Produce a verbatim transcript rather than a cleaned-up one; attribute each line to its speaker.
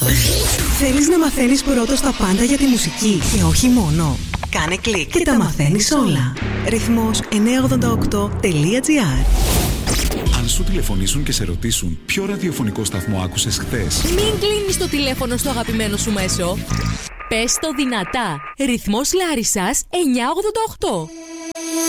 Speaker 1: Θέλεις να μαθαίνεις πρώτος τα πάντα για τη μουσική και όχι μόνο? Κάνε κλικ και τα μαθαίνεις όλα. Ρυθμός εννιακόσια ογδόντα οκτώ τελεία τζι άρ.
Speaker 2: Αν σου τηλεφωνήσουν και σε ρωτήσουν ποιο ραδιοφωνικό σταθμό άκουσες χθες,
Speaker 3: μην κλείνεις το τηλέφωνο στο αγαπημένο σου μέσο. Πες το δυνατά. Ρυθμός Λάρισσας εννιακόσια ογδόντα οκτώ.